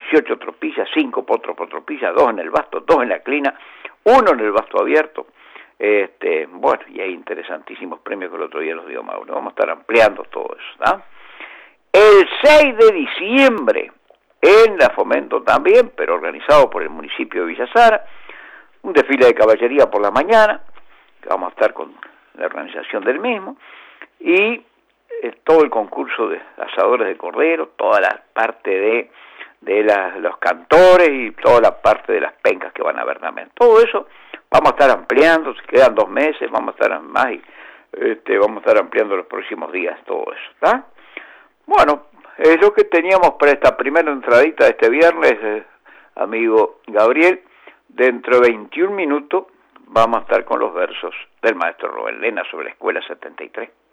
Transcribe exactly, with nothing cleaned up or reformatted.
dieciocho tropillas, cinco potros por tropilla, dos en el basto, dos en la clina, uno en el basto abierto. Este, bueno, y hay interesantísimos premios que el otro día los dio Mauro. Vamos a estar ampliando todo eso, ¿no? El seis de diciembre, en la Fomento también, pero organizado por el municipio de Villa Sara, un desfile de caballería por la mañana, que vamos a estar con la organización del mismo, y eh, todo el concurso de asadores de cordero, toda la parte de, de la, los cantores y toda la parte de las pencas que van a haber también. Todo eso vamos a estar ampliando, se quedan dos meses, vamos a estar más y este, vamos a estar ampliando los próximos días todo eso, ¿está? Bueno, es lo que teníamos para esta primera entradita de este viernes, eh, amigo Gabriel. Dentro de veintiún minutos vamos a estar con los versos del maestro Rubén Lena sobre la Escuela setenta y tres.